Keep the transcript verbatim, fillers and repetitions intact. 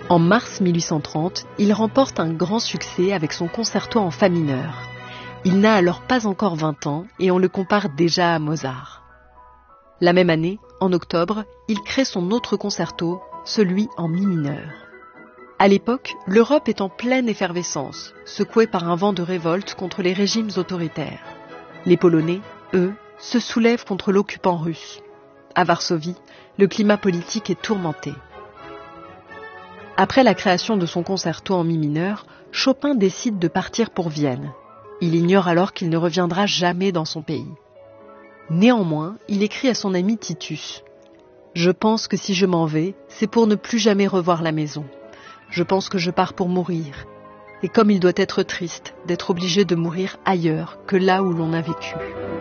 En mars mille huit cent trente, il remporte un grand succès avec son concerto en fa mineur. Il n'a alors pas encore vingt ans et on le compare déjà à Mozart. La même année, en octobre, il crée son autre concerto, celui en mi mineur. À l'époque, l'Europe est en pleine effervescence, secouée par un vent de révolte contre les régimes autoritaires. Les Polonais, eux, se soulèvent contre l'occupant russe. À Varsovie, le climat politique est tourmenté. Après la création de son concerto en mi mineur, Chopin décide de partir pour Vienne. Il ignore alors qu'il ne reviendra jamais dans son pays. Néanmoins, il écrit à son ami Titus « Je pense que si je m'en vais, c'est pour ne plus jamais revoir la maison. Je pense que je pars pour mourir. Et comme il doit être triste d'être obligé de mourir ailleurs que là où l'on a vécu. »